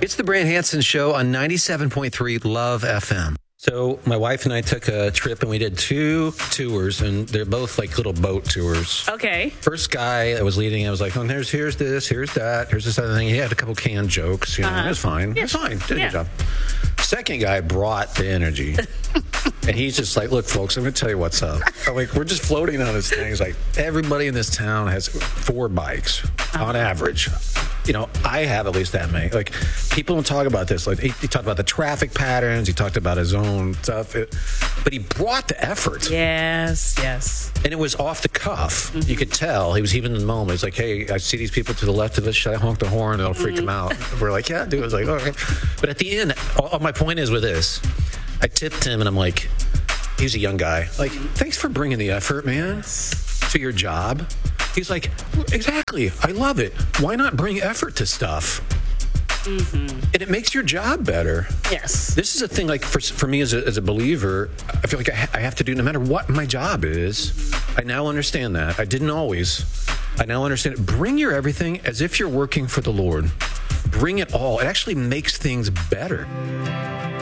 It's the Brant Hansen Show on 97.3 Love FM. So my wife and I took a trip and we did 2 tours, and they're both like little boat tours. Okay. First guy that was leading, I was like, oh, here's this, here's that, here's this other thing. He had a couple canned jokes. You know, it was fine. Yeah. It was fine. Did a good job. Second guy brought the energy. And he's just like, look, folks, I'm going to tell you what's up. I'm like, we're just floating on this thing. He's like, everybody in this town has 4 bikes on average. You know, I have at least that many. Like, people don't talk about this. Like, he talked about the traffic patterns. He talked about his own stuff. But he brought the effort. Yes. And it was off the cuff. Mm-hmm. You could tell. He was even in the moment. He's like, hey, I see these people to the left of us. Should I honk the horn? It'll freak them out. We're like, yeah, dude. I was like, okay. But at the end, all my point is with this, I tipped him and I'm like, he's a young guy. Like, thanks for bringing the effort, man, to your job. He's like, exactly. I love it. Why not bring effort to stuff? Mm-hmm. And it makes your job better. Yes. This is a thing, like, for me as a believer, I feel like I have to do no matter what my job is. I now understand that. I didn't always. I now understand it. Bring your everything as if you're working for the Lord. Bring it all. It actually makes things better.